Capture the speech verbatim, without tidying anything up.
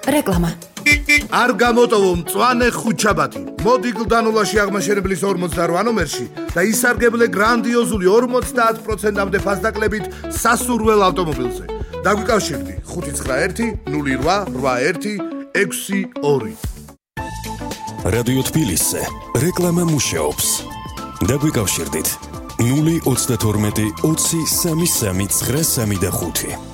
რეკლამა. არ გამოტოვო მწვანე ხუთშაბათი. მოდი გლდანულაში აღმაშენებლის ორმოცდაოთხ ნომერში და ისარგებლე გრანდიოზული ორმოცდაათ პროცენტამდე ფასდაკლებით სასურველ ავტომობილზე. დაგვიკავშირდი ხუთი ცხრა ერთი ნული რვა რვა ერთი ექვსი ორი. რადიო თბილისზე რეკლამა მუშაობს. დაგვიკავშირდით ნული ოცდათორმეტი ოცი სამი სამი ცხრა სამი და ხუთი.